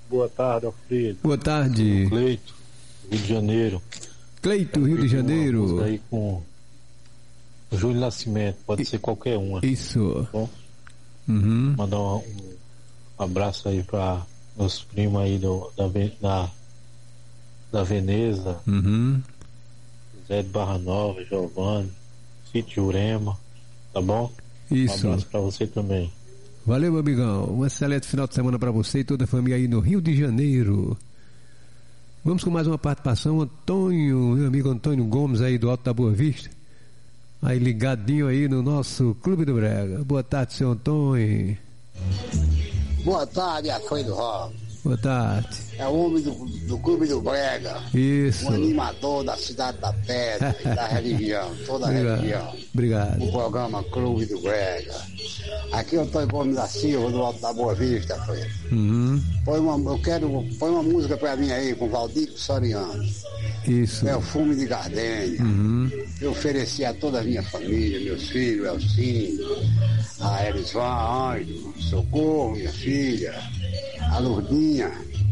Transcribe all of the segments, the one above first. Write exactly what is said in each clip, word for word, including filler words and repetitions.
Boa tarde, Alfredo. Boa tarde. Cleito, Rio de Janeiro. Cleito, Rio de Janeiro. Aí com o Júlio Nascimento, pode e... ser qualquer uma. Isso. Tá bom? Uhum. Mandar um, um abraço aí para meus primos aí do, da, da, da Veneza. Uhum. Zé de Barra Nova, Giovanni, Sítio Urema, tá bom? Isso. Um abraço para você também. Valeu, meu amigão. Um excelente final de semana para você e toda a família aí no Rio de Janeiro. Vamos com mais uma participação. Antônio, meu amigo Antônio Gomes aí do Alto da Boa Vista. Aí ligadinho aí no nosso Clube do Brega. Boa tarde, seu Antônio. Boa tarde, Alfredo Rock. Boa tarde. É o homem do, do Clube do Brega. Isso. Um animador da Cidade da Pedra e da religião, toda a Obrigado. religião. Obrigado. O programa Clube do Brega. Aqui é o Antônio Gomes da Silva, do Alto da Boa Vista, Alfredo. Uhum. Põe uma, eu quero, põe uma música pra mim aí, com Valdir Soriano. Isso. Perfume de Gardênia. Uhum. Eu ofereci a toda a minha família, meus filhos, Elcinho, a Elisvan, a Ângelo, Socorro, minha filha, a Lourdinha,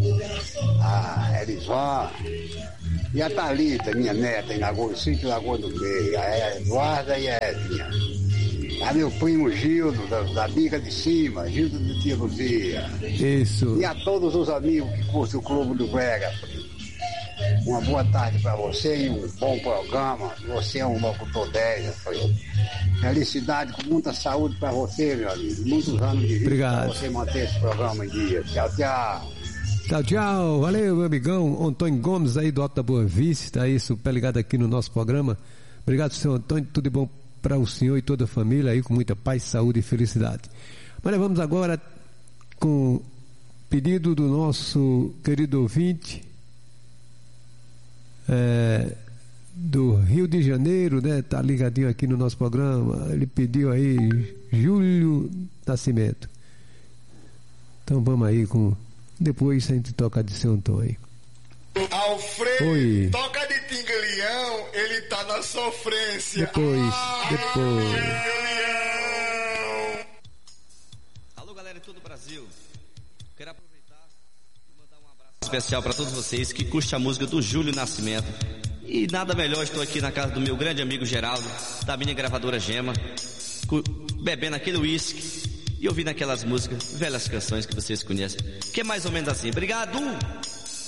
a Elisvan e a Thalita, minha neta, em Lagoa, sítio Lagoa do Meio, a Eduarda e a Edinha. A meu primo Gildo, da, da Bica de Cima, Gildo do Tia Luzia. Isso. E a todos os amigos que curtem o Clube do Brega. Uma boa tarde para você e um bom programa. Você é um locutor dez, felicidade, com muita saúde para você, meu amigo. Muitos anos de vida para você manter esse programa em dia. Tchau, tchau. Tchau, tchau. Valeu, meu amigão Antônio Gomes aí do Alto da Boa Vista. Aí, super ligado aqui no nosso programa. Obrigado, senhor Antônio. Tudo de bom para o senhor e toda a família aí, com muita paz, saúde e felicidade. Mas vamos agora com pedido do nosso querido ouvinte, É, do Rio de Janeiro, né? Tá ligadinho aqui no nosso programa. Ele pediu aí Júlio Nascimento. Então vamos aí com. Depois a gente toca de seu Antônio. Alfredo, Oi. toca de Tingleão, ele tá na sofrência. Depois, ah, depois. Tingleão. Alô, galera de todo o Brasil. Quero aproveitar e mandar um abraço especial para todos vocês que curtem a música do Júlio Nascimento. E nada melhor, estou aqui na casa do meu grande amigo Geraldo, da minha gravadora Gema, bebendo aquele uísque e ouvindo aquelas músicas, velhas canções que vocês conhecem, que é mais ou menos assim. Obrigado!